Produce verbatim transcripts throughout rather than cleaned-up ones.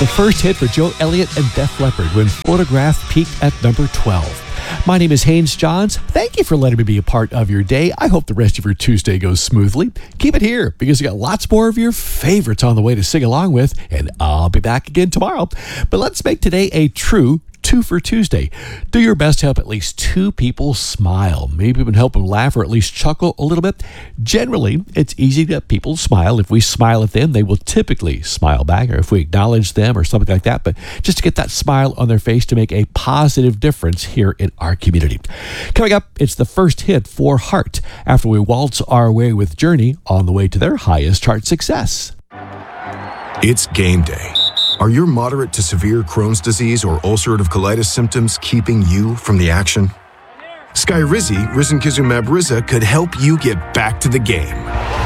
the first hit for Joe Elliott and Def Leppard when Photograph peaked at number twelve. My name is Haynes Johns. Thank you for letting me be a part of your day. I hope the rest of your Tuesday goes smoothly. Keep it here because we got lots more of your favorites on the way to sing along with, and I'll be back again tomorrow. But let's make today a true Two for Tuesday. Do your best to help at least two people smile. Maybe even help them laugh or at least chuckle a little bit. Generally, it's easy to get people to smile. If we smile at them, they will typically smile back, or if we acknowledge them or something like that. But just to get that smile on their face to make a positive difference here in our community. Coming up, it's the first hit for Heart after we waltz our way with Journey on the way to their highest chart success. It's game day. Are your moderate to severe Crohn's disease or ulcerative colitis symptoms keeping you from the action? Skyrizi, risankizumab Riza, could help you get back to the game.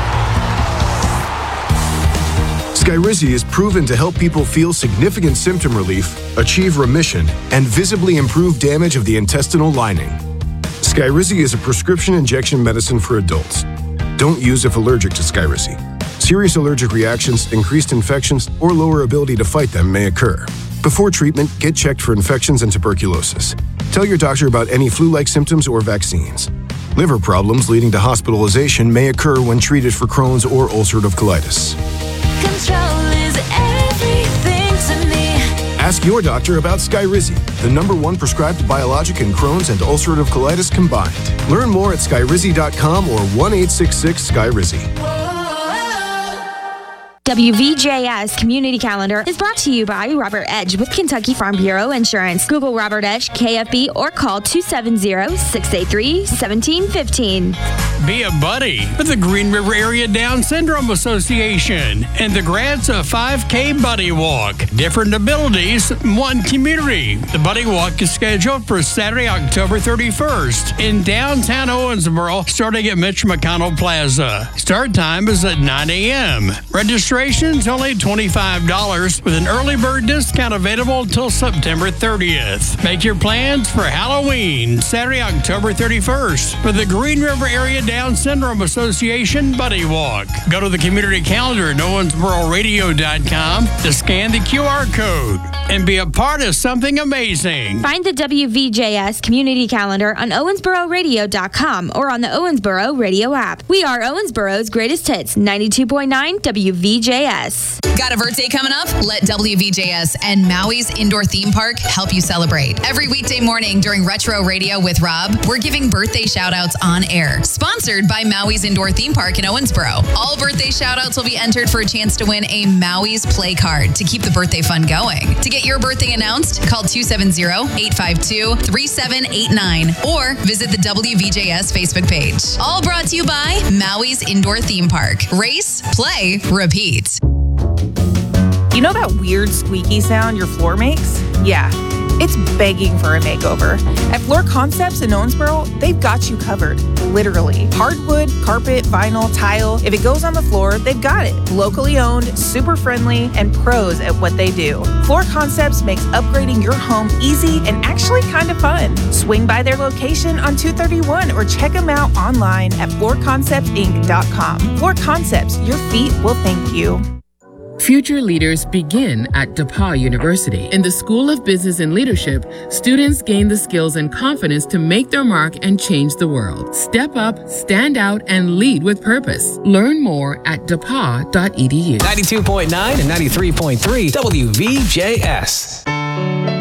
Skyrizi is proven to help people feel significant symptom relief, achieve remission, and visibly improve damage of the intestinal lining. Skyrizi is a prescription injection medicine for adults. Don't use if allergic to Skyrizi. Serious allergic reactions, increased infections, or lower ability to fight them may occur. Before treatment, get checked for infections and tuberculosis. Tell your doctor about any flu-like symptoms or vaccines. Liver problems leading to hospitalization may occur when treated for Crohn's or ulcerative colitis. Control is everything to me. Ask your doctor about Skyrizi, the number one prescribed biologic in Crohn's and ulcerative colitis combined. Learn more at skyrizi dot com or one eight six six Skyrizi. W V J S Community Calendar is brought to you by Robert Edge with Kentucky Farm Bureau Insurance. Google Robert Edge, K F B, or call two seven zero, six eight three, one seven one five. Be a buddy with the Green River Area Down Syndrome Association and the grants a five K Buddy Walk. Different abilities, one community. The Buddy Walk is scheduled for Saturday, October thirty-first in downtown Owensboro, starting at Mitch McConnell Plaza. Start time is at nine a.m. Registration's only twenty-five dollars with an early bird discount available until September thirtieth. Make your plans for Halloween, Saturday, October thirty-first for the Green River Area Down Syndrome Association Buddy Walk. Go to the community calendar at owensboro radio dot com to scan the Q R code and be a part of something amazing. Find the W V J S Community Calendar on owensboro radio dot com or on the Owensboro Radio app. We are Owensboro's greatest hits, ninety-two point nine W V J S. Got a birthday coming up? Let W V J S and Maui's Indoor Theme Park help you celebrate. Every weekday morning during Retro Radio with Rob, we're giving birthday shout-outs on air. Sponsored by Maui's Indoor Theme Park in Owensboro. All birthday shout-outs will be entered for a chance to win a Maui's Play Card to keep the birthday fun going. To get your birthday announced, call two seven zero, eight five two, three seven eight nine or visit the W V J S Facebook page. All brought to you by Maui's Indoor Theme Park. Race, play, repeat. You know that weird squeaky sound your floor makes? Yeah, it's begging for a makeover. At Floor Concepts in Owensboro, they've got you covered, literally. Hardwood, carpet, vinyl, tile. If it goes on the floor, they've got it. Locally owned, super friendly, and pros at what they do. Floor Concepts makes upgrading your home easy and actually kind of fun. Swing by their location on two thirty-one or check them out online at floor concepts inc dot com. Floor Concepts, your feet will thank you. Future leaders begin at DePauw University. In the School of Business and Leadership, students gain the skills and confidence to make their mark and change the world. Step up, stand out, and lead with purpose. Learn more at depaw dot e d u. ninety-two point nine and ninety-three point three W V J S.